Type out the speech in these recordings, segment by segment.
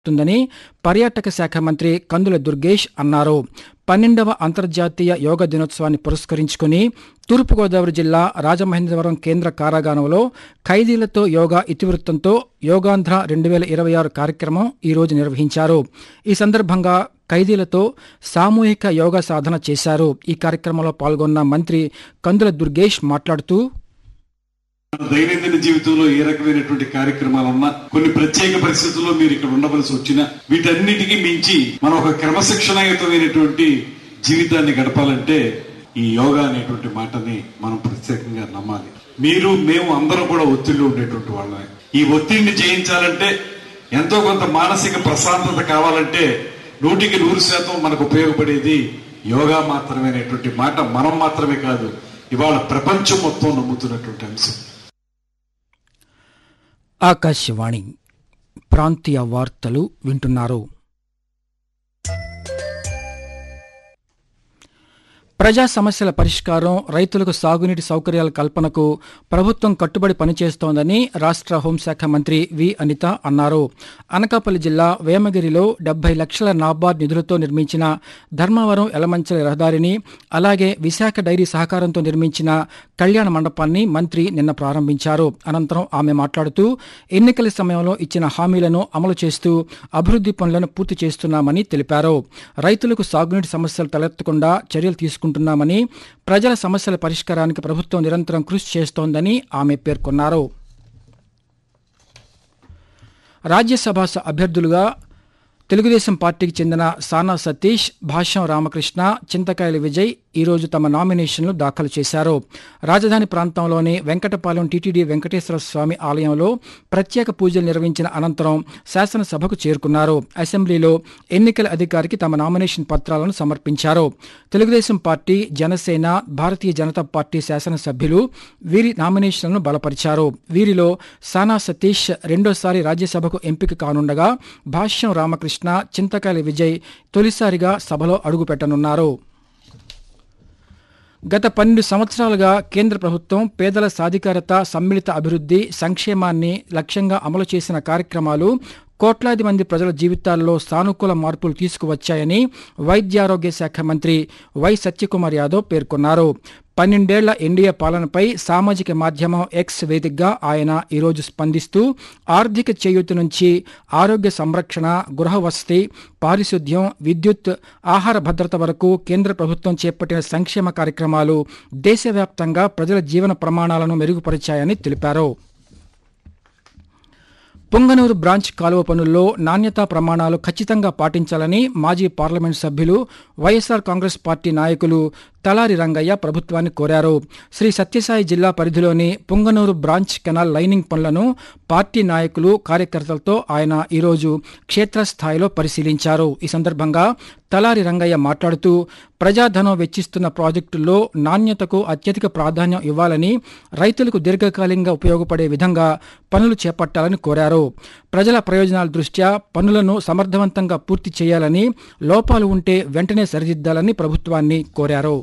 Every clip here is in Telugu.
ఉందని పర్యాటక శాఖ మంత్రి కందుల దుర్గేష్ అన్నారు. 12వ అంతర్జాతీయ యోగా దినోత్సవాన్ని పురస్కరించుకుని తూర్పుగోదావరి జిల్లా రాజమహేంద్రవరం కేంద్ర కారాగారంలో ఖైదీలతో యోగా ఇతివృత్తంతో యోగాంధ్ర 2026 కార్యక్రమం ఈరోజు నిర్వహించారు. ఈ సందర్భంగా ఖైదీలతో సామూహిక యోగా సాధన చేశారు. ఈ కార్యక్రమంలో పాల్గొన్న మంత్రి కందుల దుర్గేష్ మాట్లాడుతూ, దైనందిన జీవితంలో ఏ రకమైనటువంటి కార్యక్రమాలున్నా, కొన్ని ప్రత్యేక పరిస్థితుల్లో మీరు ఇక్కడ ఉండవలసి వచ్చినా, వీటన్నిటికీ మించి మనం ఒక క్రమశిక్షణాయుతమైనటువంటి జీవితాన్ని గడపాలంటే ఈ యోగా అనేటువంటి మాటని మనం ప్రత్యేకంగా నమ్మాలి. మీరు మేము అందరం కూడా ఒత్తిడిలో ఉండేటువంటి వాళ్ళమే. ఈ ఒత్తిడిని జయించాలంటే, ఎంతో కొంత మానసిక ప్రశాంతత కావాలంటే 100% మనకు ఉపయోగపడేది యోగా మాత్రమే అనేటువంటి మాట మనం మాత్రమే కాదు, ఇవాళ ప్రపంచం మొత్తం నమ్ముతున్నటువంటి అంశం. ఆకాశవాణి ప్రాంతీయ వార్తలు వింటున్నారు. ప్రజా సమస్యల పరిష్కారం, రైతులకు సాగునీటి సౌకర్యాల కల్పనకు ప్రభుత్వం కట్టుబడి పనిచేస్తోందని రాష్ట్ర హోంశాఖ మంత్రి వి అనిత అన్నారు. అనకాపల్లి జిల్లా వేమగిరిలో 70 లక్షల నాబార్డ్ నిధులతో నిర్మించిన ధర్మవరం ఎలమంచల రహదారిని, అలాగే విశాఖ డైరీ సహకారంతో నిర్మించిన కళ్యాణ మండపాన్ని మంత్రి నిన్న ప్రారంభించారు. అనంతరం ఆమె మాట్లాడుతూ, ఎన్నికల సమయంలో ఇచ్చిన హామీలను అమలు చేస్తూ అభివృద్ది పనులను పూర్తి చేస్తున్నామని తెలిపారు. రైతులకు సాగునీటి సమస్యలు తలెత్తకుండా చర్యలు తీసుకుంటున్నామని, ప్రజల సమస్యల పరిష్కారానికి ప్రభుత్వం నిరంతరం కృషి చేస్తోందని ఆమె పేర్కొన్నారు. రాజ్యసభ అభ్యర్థులుగా తెలుగుదేశం పార్టీకి చెందిన సానా సతీష్, భాష్యం రామకృష్ణ, చింతకాయల విజయ్ ఈరోజు తమ నామినేషన్లు దాఖలు చేశారు. రాజధాని ప్రాంతంలోని వెంకటపాలెం టీటీడీ వెంకటేశ్వర స్వామి ఆలయంలో ప్రత్యేక పూజలు నిర్వహించిన అనంతరం శాసనసభకు చేరుకున్నారు. అసెంబ్లీలో ఎన్నికల అధికారికి తమ నామినేషన్ పత్రాలను సమర్పించారు. తెలుగుదేశం పార్టీ, జనసేన, భారతీయ జనతా పార్టీ శాసనసభ్యులు వీరి నామినేషన్లను బలపరిచారు. వీరిలో సానా సతీష్ రెండోసారి రాజ్యసభకు ఎంపిక కానుండగా, భాష్యం రామకృష్ణ, చింతకాయల విజయ్ తొలిసారిగా సభలో అడుగుపెట్టనున్నారు. గత 12 సంవత్సరాలుగా కేంద్ర ప్రభుత్వం పేదల సాధికారత, సమ్మిళిత అభివృద్ధి, సంక్షేమాన్ని లక్ష్యంగా అమలు చేసిన కార్యక్రమాలు కోట్లాది మంది ప్రజల జీవితాల్లో సానుకూల మార్పులు తీసుకువచ్చాయని వైద్యారోగ్య శాఖ మంత్రి వై సత్యకుమార్ యాదవ్ పేర్కొన్నారు. 12 ఏళ్ల ఎన్డీఏ పాలనపై సామాజిక మాధ్యమం ఎక్స్ వేదికగా ఆయన ఈరోజు స్పందిస్తూ, ఆర్థిక చేయూత నుంచి ఆరోగ్య సంరక్షణ, గృహ వసతి, పారిశుద్ధ్యం, విద్యుత్, ఆహార భద్రత వరకు కేంద్ర ప్రభుత్వం చేపట్టిన సంక్షేమ కార్యక్రమాలు దేశవ్యాప్తంగా ప్రజల జీవన ప్రమాణాలను మెరుగుపరిచాయని తెలిపారు. పుంగనూరు బ్రాంచ్ కాలువ పనుల్లో నాణ్యతా ప్రమాణాలు ఖచ్చితంగా పాటించాలని మాజీ పార్లమెంట్ సభ్యులు, వైఎస్సార్ కాంగ్రెస్ పార్టీ నాయకులు తలారి రంగయ్య ప్రభుత్వాన్ని కోరారు. శ్రీ సత్యసాయి జిల్లా పరిధిలోని పుంగనూరు బ్రాంచ్ కెనాల్ లైనింగ్ పనులను పార్టీ నాయకులు, కార్యకర్తలతో ఆయన ఈరోజు క్షేత్రస్థాయిలో పరిశీలించారు. ఈ సందర్భంగా తలారి రంగయ్య మాట్లాడుతూ, ప్రజాధనం వెచ్చిస్తున్న ప్రాజెక్టుల్లో నాణ్యతకు అత్యధిక ప్రాధాన్యం ఇవ్వాలని, రైతులకు దీర్ఘకాలికంగా ఉపయోగపడే విధంగా పనులు చేపట్టాలని కోరారు. ప్రజల ప్రయోజనాల దృష్ట్యా పనులను సమర్థవంతంగా పూర్తి చేయాలని, లోపాలు ఉంటే వెంటనే సరిదిద్దాలని ప్రభుత్వాన్ని కోరారు.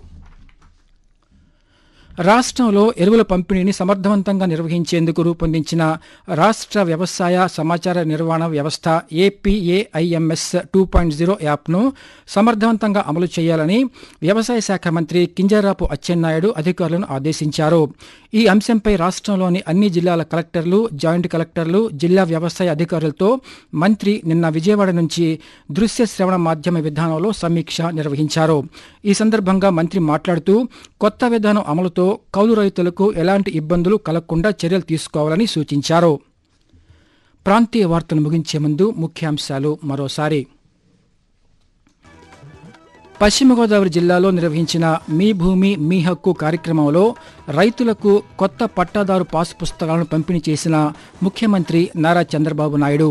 రాష్ట్రంలో ఎరువుల పంపిణీని సమర్థవంతంగా నిర్వహించేందుకు రూపొందించిన రాష్ట్ర వ్యవసాయ సమాచార నిర్వహణ వ్యవస్థ ఏపీఏఐఎంఎస్ 2.0 యాప్ను సమర్థవంతంగా అమలు చేయాలని వ్యవసాయ శాఖ మంత్రి కింజరాపు అచ్చెన్నాయుడు అధికారులను ఆదేశించారు. ఈ అంశంపై రాష్ట్రంలోని అన్ని జిల్లాల కలెక్టర్లు, జాయింట్ కలెక్టర్లు, జిల్లా వ్యవసాయ అధికారులతో మంత్రి నిన్న విజయవాడ నుంచి దృశ్య శ్రవణ మాధ్యమ విధానంలో సమీక్ష నిర్వహించారు. ఈ సందర్భంగా మంత్రి మాట్లాడుతూ, కొత్త విధానం అమలుతో కౌలు రైతులకు ఎలాంటి ఇబ్బందులు కలగకుండా చర్యలు తీసుకోవాలని సూచించారు. ప్రాంతీయ వార్తలు ముగించే ముందు ముఖ్యాంశాలు మరోసారి. పశ్చిమ గోదావరి జిల్లాలో నిర్వహించిన మీ భూమి మీ హక్కు కార్యక్రమంలో రైతులకు కొత్త పట్టాదారు పాసు పుస్తకాలను పంపిణీ చేసిన ముఖ్యమంత్రి నారా చంద్రబాబు నాయుడు.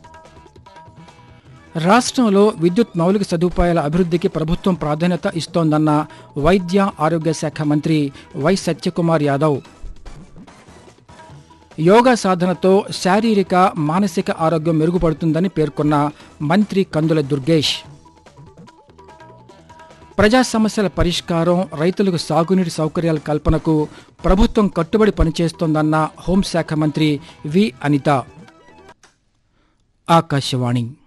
రాష్ట్రంలో విద్యుత్ మౌలిక సదుపాయాల అభివృద్ధికి ప్రభుత్వం ప్రాధాన్యత ఇస్తోందన్న వైద్య ఆరోగ్య శాఖ మంత్రి వై సత్యకుమార్ యాదవ్. యోగా సాధనతో శారీరక, మానసిక ఆరోగ్యం మెరుగుపడుతుందని పేర్కొన్న మంత్రి కందుల దుర్గేష్. ప్రజా సమస్యల పరిష్కారం, రైతులకు సాగునీటి సౌకర్యాల కల్పనకు ప్రభుత్వం కట్టుబడి పనిచేస్తోందన్న హోంశాఖ మంత్రి వి అనిత. ఆకాశవాణి